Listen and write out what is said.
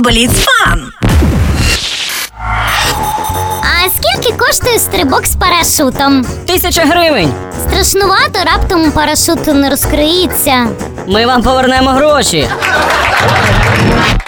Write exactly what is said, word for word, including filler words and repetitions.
Бліц-фан! А скільки коштує стрибок з парашутом? Тисяча гривень. Страшнувато, раптом парашут не розкриється. Ми вам повернемо гроші.